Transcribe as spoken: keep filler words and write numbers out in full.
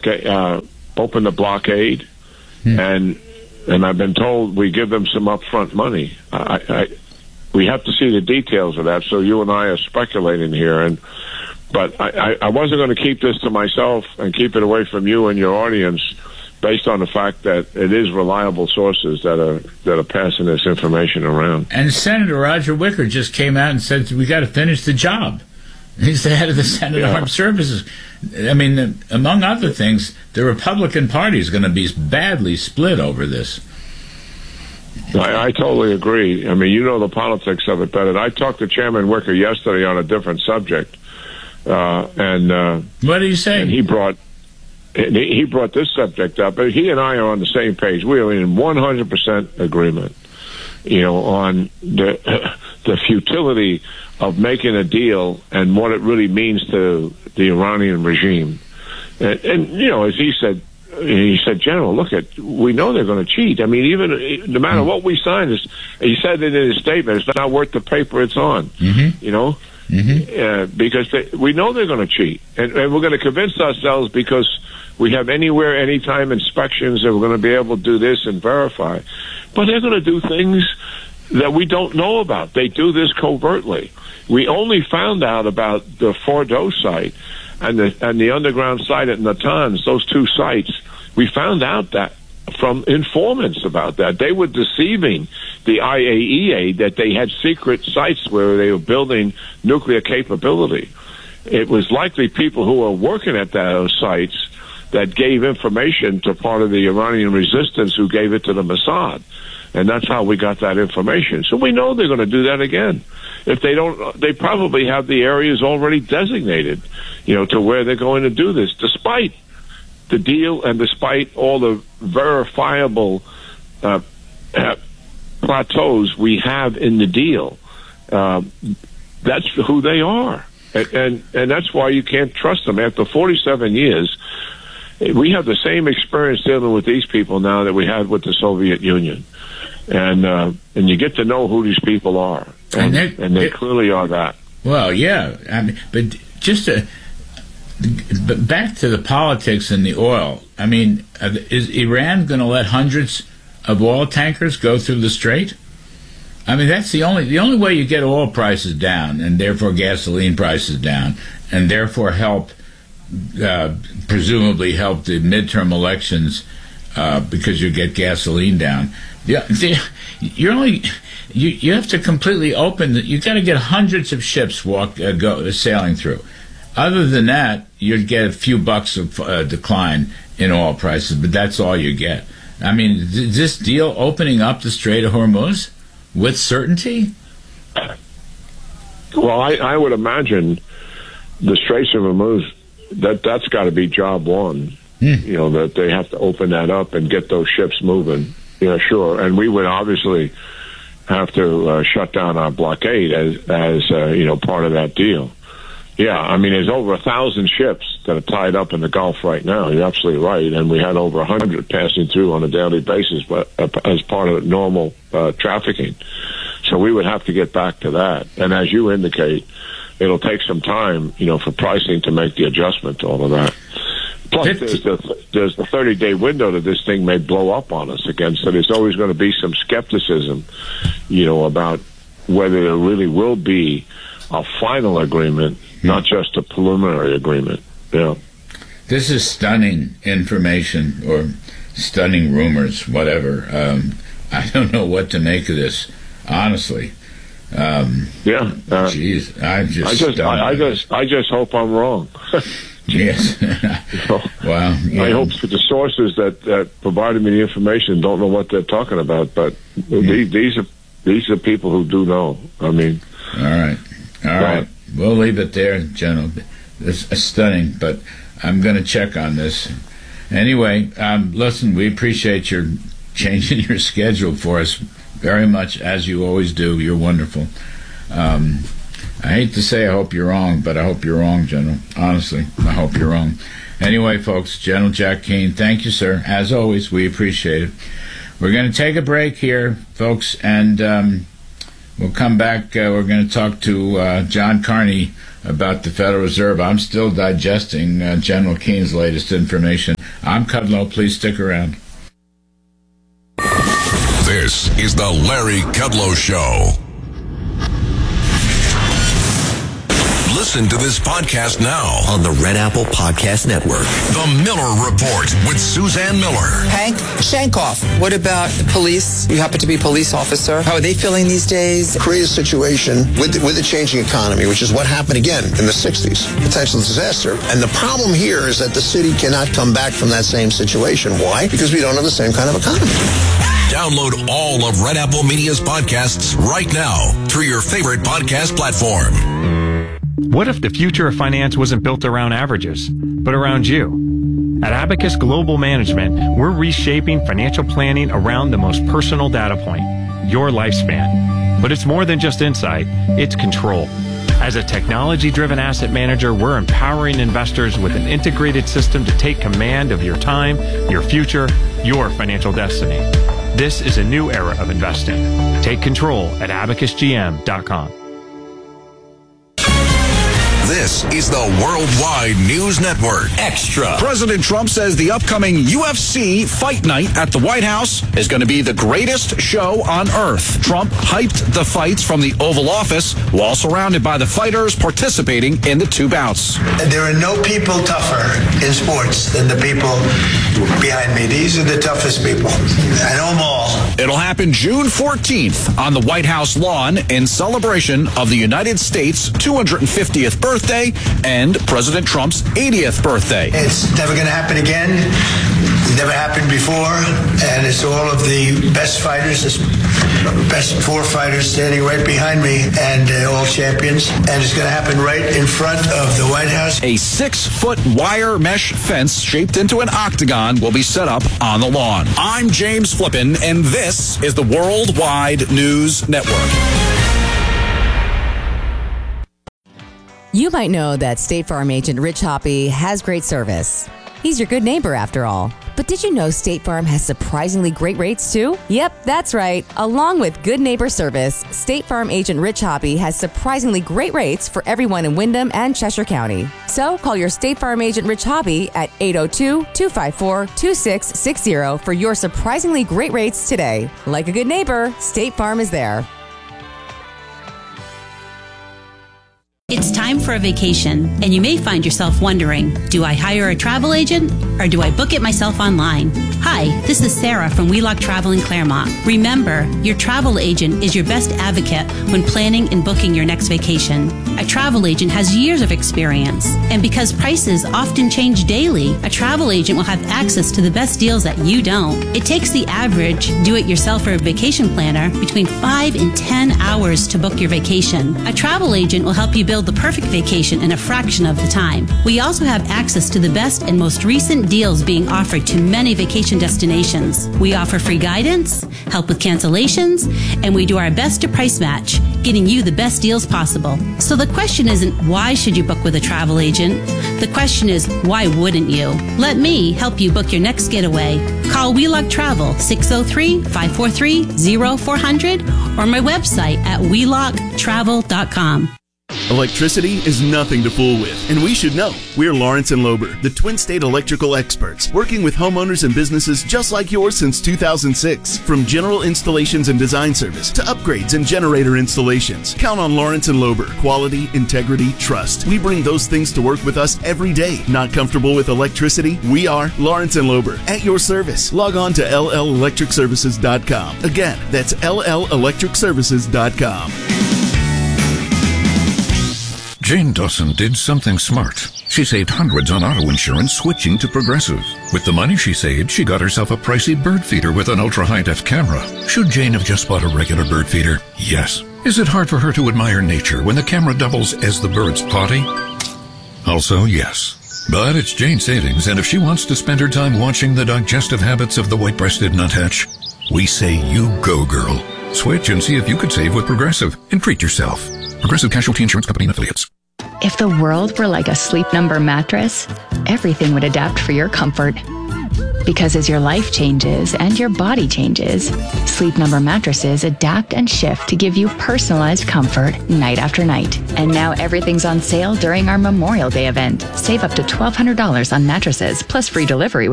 blockade, uh, open the blockade, hmm. and and I've been told we give them some upfront money. I, I we have to see the details of that. So you and I are speculating here, and but I, I, I wasn't going to keep this to myself and keep it away from you and your audience, based on the fact that it is reliable sources that are that are passing this information around. And Senator Roger Wicker just came out and said we got to finish the job. He's the head of the Senate yeah. Armed Services. I mean, the, among other things, the Republican Party is going to be badly split over this. I, I totally agree. I mean, you know the politics of it better. I talked to Chairman Wicker yesterday on a different subject, uh, and uh, what did he say? And he brought he brought this subject up. But he and I are on the same page. We are in one hundred percent agreement, you know, on the the futility of making a deal and what it really means to the Iranian regime. And, and you know, as he said, he said, General, look, at we know they're going to cheat. I mean, even no matter what we sign, is he said it in his statement, it's not worth the paper it's on. Mm-hmm. You know, mm-hmm. uh, because they, we know they're going to cheat, and, and we're going to convince ourselves because we have anywhere, anytime inspections, and we're going to be able to do this and verify. But they're going to do things that we don't know about. They do this covertly. We only found out about the Fordo site and the and the underground site at Natanz, those two sites. We found out that from informants about that. They were deceiving the I A E A that they had secret sites where they were building nuclear capability. It was likely people who were working at those sites that gave information to part of the Iranian resistance who gave it to the Mossad. And that's how we got that information. So we know they're going to do that again. If they don't, they probably have the areas already designated, you know, to where they're going to do this, despite the deal and despite all the verifiable uh, uh, plateaus we have in the deal. Uh, that's who they are. And, and, and that's why you can't trust them. After forty-seven years, we have the same experience dealing with these people now that we had with the Soviet Union. And uh, and you get to know who these people are, and, and, and they clearly are that. Well, yeah, I mean, but just to, but back to the politics and the oil. I mean, is Iran going to let hundreds of oil tankers go through the Strait? I mean, that's the only the only way you get oil prices down, and therefore gasoline prices down, and therefore help, uh, presumably help the midterm elections, uh, because you get gasoline down. Yeah, you're only you. You have to completely open. You got to get hundreds of ships walk uh, go sailing through. Other than that, you'd get a few bucks of uh, decline in oil prices, but that's all you get. I mean, th- this deal opening up the Strait of Hormuz with certainty. Well, I, I would imagine the Straits of Hormuz, that that's got to be job one. Hmm. You know, that they have to open that up and get those ships moving. Yeah, sure. And we would obviously have to uh, shut down our blockade as, as uh, you know, part of that deal. Yeah, I mean, there's over a thousand ships that are tied up in the Gulf right now. You're absolutely right. And we had over a hundred passing through on a daily basis, but uh, as part of normal uh, trafficking. So we would have to get back to that. And as you indicate, it'll take some time, you know, for pricing to make the adjustment to all of that. Plus, there's the, there's the thirty-day window that this thing may blow up on us again, so there's always going to be some skepticism, you know, about whether there really will be a final agreement, not just a preliminary agreement. Yeah. This is stunning information, or stunning rumors, whatever. Um, I don't know what to make of this, honestly. Um, yeah. Uh, geez, I'm just. I just, I, I just, I just hope I'm wrong. Yes. so, wow. Yeah. I hope that the sources that, that provided me the information don't know what they're talking about, but yeah. these, these are these are people who do know. I mean. All right. All right. right. We'll leave it there, General. It's stunning, but I'm going to check on this. Anyway, um, listen, we appreciate your changing your schedule for us very much, as you always do. You're wonderful. Um, I hate to say I hope you're wrong, but I hope you're wrong, General. Honestly, I hope you're wrong. Anyway, folks, General Jack Keane, thank you, sir. As always, we appreciate it. We're going to take a break here, folks, and um, we'll come back. Uh, we're going to talk to uh, John Carney about the Federal Reserve. I'm still digesting uh, General Keane's latest information. I'm Kudlow. Please stick around. This is the Larry Kudlow Show. Listen to this podcast now on the Red Apple Podcast Network. The Miller Report with Suzanne Miller. Hank Shankoff, what about the police? You happen to be a police officer. How are they feeling these days? Create a situation with the, with the changing economy, which is what happened again in the sixties. Potential disaster. And the problem here is that the city cannot come back from that same situation. Why? Because we don't have the same kind of economy. Download all of Red Apple Media's podcasts right now through your favorite podcast platform. What if the future of finance wasn't built around averages, but around you? At Abacus Global Management, we're reshaping financial planning around the most personal data point, your lifespan. But it's more than just insight, it's control. As a technology-driven asset manager, we're empowering investors with an integrated system to take command of your time, your future, your financial destiny. This is a new era of investing. Take control at abacus g m dot com. This is the Worldwide News Network. Extra. President Trump says the upcoming U F C fight night at the White House is going to be the greatest show on earth. Trump hyped the fights from the Oval Office while surrounded by the fighters participating in the two bouts. There are no people tougher in sports than the people behind me. These are the toughest people. I know them all. It'll happen June fourteenth on the White House lawn in celebration of the United States' two hundred fiftieth birthday. Birthday and President Trump's eightieth birthday. It's never going to happen again. It never happened before, and it's all of the best fighters, the best four fighters standing right behind me, and uh, all champions. And it's going to happen right in front of the White House. A six-foot wire mesh fence shaped into an octagon will be set up on the lawn. I'm James Flippin, and this is the Worldwide News Network. You might know that State Farm agent Rich Hoppe has great service. He's your good neighbor after all. But did you know State Farm has surprisingly great rates too? Yep, that's right. Along with good neighbor service, State Farm agent Rich Hoppe has surprisingly great rates for everyone in Windham and Cheshire County. So call your State Farm agent Rich Hoppe at eight oh two, two five four, two six six zero for your surprisingly great rates today. Like a good neighbor, State Farm is there. It's time for a vacation, and you may find yourself wondering, do I hire a travel agent or do I book it myself online? Hi, this is Sarah from Wheelock Travel in Claremont. Remember, your travel agent is your best advocate when planning and booking your next vacation. A travel agent has years of experience, and because prices often change daily, a travel agent will have access to the best deals that you don't. It takes the average do-it-yourself or vacation planner between five and ten hours to book your vacation. A travel agent will help you build the perfect vacation in a fraction of the time. We also have access to the best and most recent deals being offered to many vacation destinations. We offer free guidance, help with cancellations, and we do our best to price match, getting you the best deals possible. So the question isn't why should you book with a travel agent? The question is why wouldn't you? Let me help you book your next getaway. Call Wheelock Travel six oh three, five four three, oh four hundred or my website at wheelock travel dot com. Electricity is nothing to fool with, and we should know. We're Lawrence and Lober, the Twin State electrical experts, working with homeowners and businesses just like yours since two thousand six. From general installations and design service to upgrades and generator installations, count on Lawrence and Lober. Quality, integrity, trust. We bring those things to work with us every day. Not comfortable with electricity? We are Lawrence and Lober, at your service. Log on to L L electric services dot com. Again, that's L L electric services dot com. Jane Dawson did something smart. She saved hundreds on auto insurance switching to Progressive. With the money she saved, she got herself a pricey bird feeder with an ultra-high-def camera. Should Jane have just bought a regular bird feeder? Yes. Is it hard for her to admire nature when the camera doubles as the bird's potty? Also, yes. But it's Jane's savings, and if she wants to spend her time watching the digestive habits of the white-breasted nuthatch, we say you go, girl. Switch and see if you could save with Progressive and treat yourself. Progressive Casualty Insurance Company and Affiliates. If the world were like a Sleep Number mattress, everything would adapt for your comfort. Because as your life changes and your body changes, Sleep Number mattresses adapt and shift to give you personalized comfort night after night. And now everything's on sale during our Memorial Day event. Save up to twelve hundred dollars on mattresses plus free delivery with